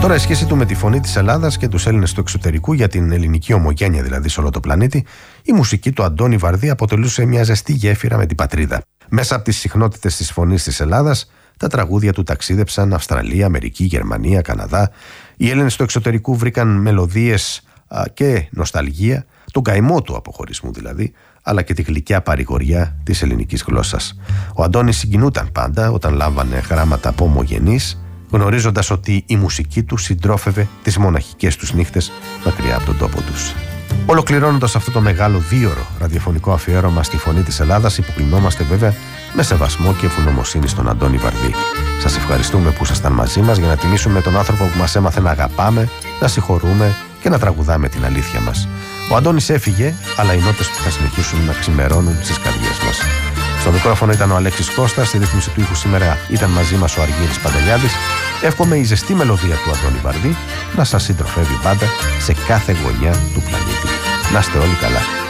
Τώρα η σχέση του με τη φωνή της Ελλάδας και τους Έλληνες του εξωτερικού, για την ελληνική ομογένεια δηλαδή σε όλο το πλανήτη, η μουσική του Αντώνη Βαρδί αποτελούσε μια ζεστή γέφυρα με την πατρίδα. Μέσα από τις συχνότητες της φωνής της Ελλάδας, τα τραγούδια του ταξίδεψαν Αυστραλία, Αμερική, Γερμανία, Καναδά. Οι Έλληνες του εξωτερικού βρήκαν μελωδίες και νοσταλγία, τον καημό του αποχωρισμού δηλαδή, αλλά και τη γλυκιά παρηγοριά της ελληνικής γλώσσας. Ο Αντώνης συγκινούταν πάντα όταν λάμβανε γράμματα από ομογενείς, γνωρίζοντας ότι η μουσική του συντρόφευε τις μοναχικές τους νύχτες μακριά από τον τόπο τους. Ολοκληρώνοντας αυτό το μεγάλο 2ωρο ραδιοφωνικό αφιέρωμα στη φωνή της Ελλάδας, υποκλεινόμαστε βέβαια με σεβασμό και ευγνωμοσύνη στον Αντώνη Βαρδί. Σας ευχαριστούμε που ήσασταν μαζί μας για να τιμήσουμε τον άνθρωπο που μας έμαθε να αγαπάμε, να συγχωρούμε και να τραγουδάμε την αλήθεια μας. Ο Αντώνης έφυγε, αλλά οι νότες που θα συνεχίσουν να ξημερώνουν στις καρδιές μας. Στο μικρόφωνο ήταν ο Αλέξης Κώστας, στη ρύθμιση του ήχου σήμερα ήταν μαζί μας ο Αργύρης Παντελιάδης. Εύχομαι η ζεστή μελωδία του Αντώνη Βαρδί να σας συντροφεύει πάντα σε κάθε γωνιά του πλανήτη. Να είστε όλοι καλά.